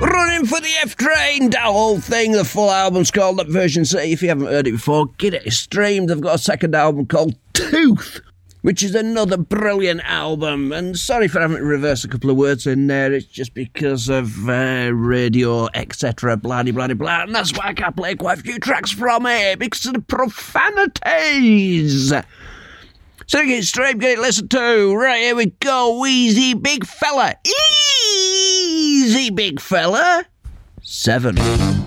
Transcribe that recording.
Running for the F Train, that whole thing. The full album's called That Version C. If you haven't heard it before, get it streamed. They've got a second album called Tooth, which is another brilliant album. And sorry for having to reverse a couple of words in there. It's just because of radio, etc. Blah, blah, blah, blah. And that's why I can't play quite a few tracks from it, because of the profanities. So get it straight, get it listened to. Right, here we go. Easy, big fella. Easy, big fella. 7.